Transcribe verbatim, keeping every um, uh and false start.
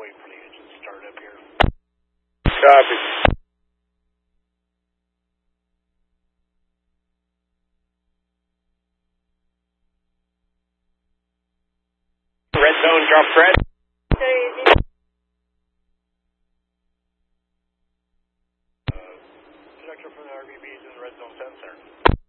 waiting for the engine to start up here. Copy. Red zone, drop red. So,